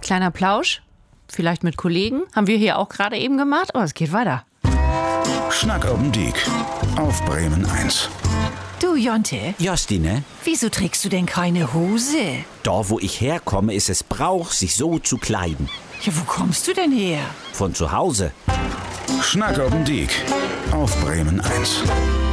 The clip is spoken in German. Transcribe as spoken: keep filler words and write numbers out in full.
Kleiner Plausch, vielleicht mit Kollegen. Haben wir hier auch gerade eben gemacht, aber es geht weiter. Schnack oben Diek auf Bremen eins. Du, Jonte, Justine, wieso trägst du denn keine Hose? da wo ich herkomme, ist es Brauch, sich so zu kleiden. Ja, wo kommst du denn her? Von zu Hause. Schnack oben Diek auf Bremen eins.